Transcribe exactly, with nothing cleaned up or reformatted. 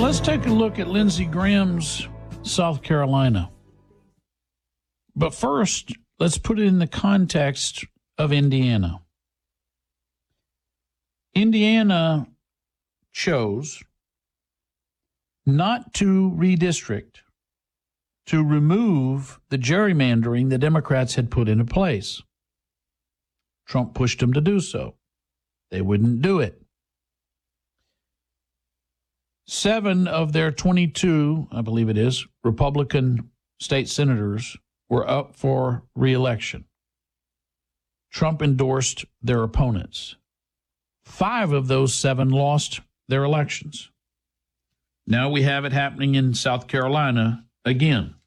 let's take a look at Lindsey Graham's South Carolina. But first, let's put it in the context of Indiana. Indiana chose not to redistrict, to remove the gerrymandering the Democrats had put into place. Trump pushed them to do so. They wouldn't do it. Seven of their twenty-two, I believe it is, Republican state senators were up for re-election. Trump endorsed their opponents. Five of those seven lost their elections. Now we have it happening in South Carolina again.